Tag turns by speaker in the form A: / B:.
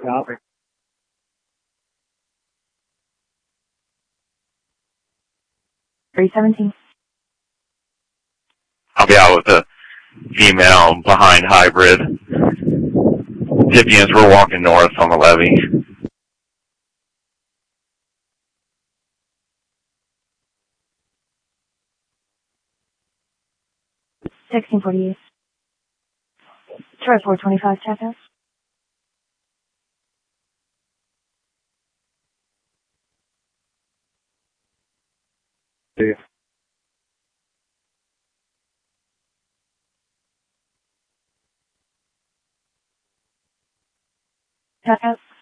A: Yep.
B: 317.
C: I'll be out with the female behind hybrid. Dipians were walking north on the levee.
B: $16.48. Charlie 425, check out.
A: See ya.
B: Check out.